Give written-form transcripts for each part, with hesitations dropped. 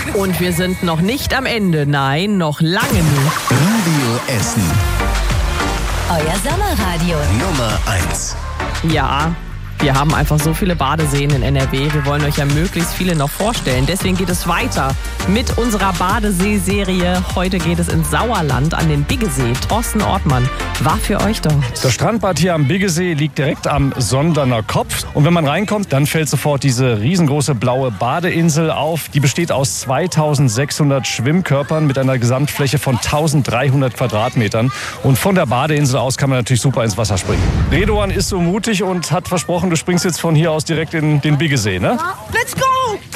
Und wir sind noch nicht am Ende. Nein, noch lange nicht. Radio Essen. Euer Sommerradio. Nummer 1. Ja, wir haben einfach so viele Badeseen in NRW. Wir wollen euch ja möglichst viele noch vorstellen. Deswegen geht es weiter mit unserer Badesee-Serie. Heute geht es ins Sauerland an den Biggesee. Thorsten Ortmann war für euch dort. Das Strandbad hier am Biggesee liegt direkt am Sonderner Kopf. Und wenn man reinkommt, dann fällt sofort diese riesengroße blaue Badeinsel auf. Die besteht aus 2600 Schwimmkörpern mit einer Gesamtfläche von 1300 Quadratmetern. Und von der Badeinsel aus kann man natürlich super ins Wasser springen. Redoan ist so mutig und hat versprochen, du springst jetzt von hier aus direkt in den Biggesee, ne? Let's go!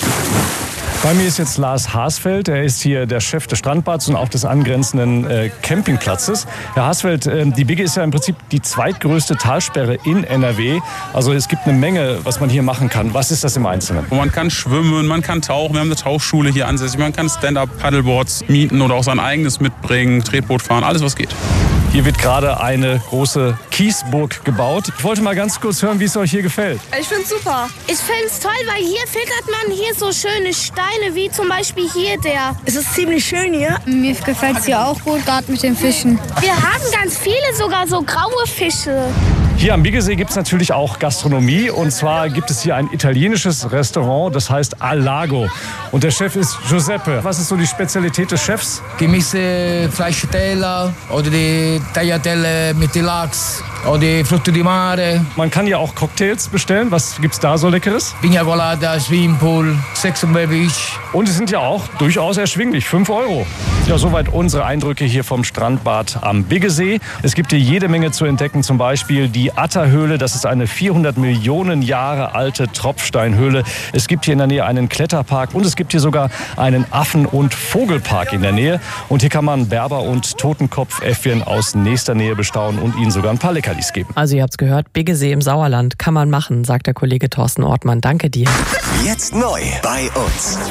Bei mir ist jetzt Lars Hasfeld, er ist hier der Chef des Strandbads und auch des angrenzenden Campingplatzes. Herr Hasfeld, die Bigge ist ja im Prinzip die zweitgrößte Talsperre in NRW. Also es gibt eine Menge, was man hier machen kann. Was ist das im Einzelnen? Man kann schwimmen, man kann tauchen, wir haben eine Tauchschule hier ansässig, man kann Stand-Up-Paddleboards mieten oder auch sein eigenes mitbringen, Tretboot fahren, alles was geht. Hier wird gerade eine große Kiesburg gebaut. Ich wollte mal ganz kurz hören, wie es euch hier gefällt. Ich find's super. Ich find's toll, weil hier filtert man hier so schöne Steine, wie zum Beispiel hier der. Es ist ziemlich schön hier. Mir gefällt's hier auch gut, gerade mit den Fischen. Wir haben ganz viele, sogar so graue Fische. Hier am Biggesee gibt es natürlich auch Gastronomie. Und zwar gibt es hier ein italienisches Restaurant, das heißt Al Lago. Und der Chef ist Giuseppe. Was ist so die Spezialität des Chefs? Gemisse Fleischteller oder die Tagliatelle mit Lachs oder die Früchte di Mare. Man kann ja auch Cocktails bestellen. Was gibt's da so Leckeres? Pina Colada, Swimmingpool, Sex and Beach. Und die sind ja auch durchaus erschwinglich, 5 €. Ja, soweit unsere Eindrücke hier vom Strandbad am Biggesee. Es gibt hier jede Menge zu entdecken, zum Beispiel die Atta-Höhle. Das ist eine 400 Millionen Jahre alte Tropfsteinhöhle. Es gibt hier in der Nähe einen Kletterpark und es gibt hier sogar einen Affen- und Vogelpark in der Nähe. Und hier kann man Berber- und Totenkopfäffchen aus nächster Nähe bestaunen und ihnen sogar ein paar Leckerlis geben. Also ihr habt's gehört, Biggesee im Sauerland kann man machen, sagt der Kollege Thorsten Ortmann. Danke dir. Jetzt neu bei uns.